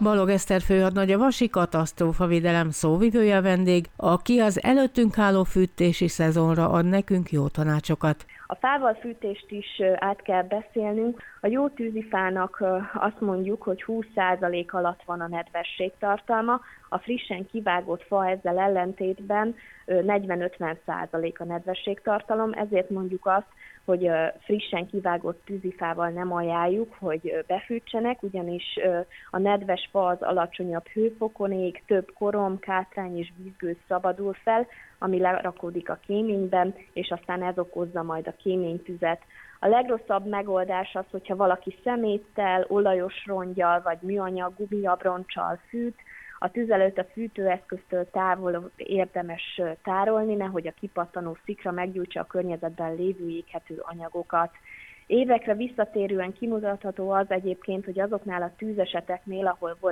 Balog Eszter főhadnagy, a Vasi Katasztrófavédelem szóvivője vendég, aki az előttünk álló fűtési szezonra ad nekünk jó tanácsokat. A fával fűtést is át kell beszélnünk. A jó tűzifának azt mondjuk, hogy 20% alatt van a nedvesség tartalma, a frissen kivágott fa ezzel ellentétben 40-50% a nedvesség tartalom, ezért mondjuk azt, hogy frissen kivágott tűzifával nem ajánljuk, hogy befűtsenek, ugyanis a nedves fa az alacsonyabb hőfokon ég, több korom, kátrány és vízgőz szabadul fel, ami lerakódik a kéményben, és aztán ez okozza majd a kéménytüzet. A legrosszabb megoldás az, hogyha valaki szeméttel, olajos ronggyal vagy műanyag gumiabroncsal fűt, a tüzelőt a fűtőeszköztől távol érdemes tárolni, nehogy a kipattanó szikra meggyújtsa a környezetben lévő éghető anyagokat. Évekre visszatérően kimutatható az egyébként, hogy azoknál a tűzeseteknél, ahol volt